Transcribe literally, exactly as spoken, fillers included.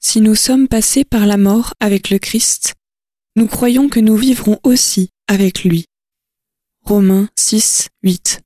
Si nous sommes passés par la mort avec le Christ, nous croyons que nous vivrons aussi avec lui. Romains six, huit.